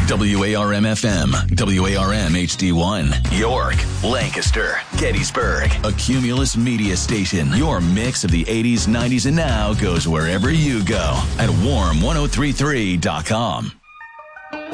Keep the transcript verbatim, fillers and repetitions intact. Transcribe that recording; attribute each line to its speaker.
Speaker 1: W A R M F M, W A R M H D one, York, Lancaster, Gettysburg, a Cumulus media station. Your mix of the eighties, nineties, and now goes wherever you go at warm ten thirty-three dot com.